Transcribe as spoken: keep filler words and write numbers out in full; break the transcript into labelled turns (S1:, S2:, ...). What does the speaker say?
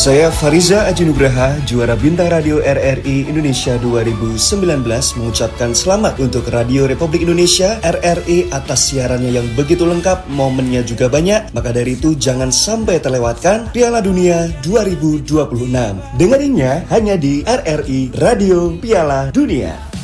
S1: Saya Fariza Aji Nugraha, juara Bintang Radio R R I Indonesia dua ribu sembilan belas, mengucapkan selamat untuk Radio Republik Indonesia R R I atas siarannya yang begitu lengkap, momennya juga banyak. Maka dari itu jangan sampai terlewatkan Piala Dunia dua ribu dua puluh enam. Dengerinnya hanya di R R I Radio Piala Dunia.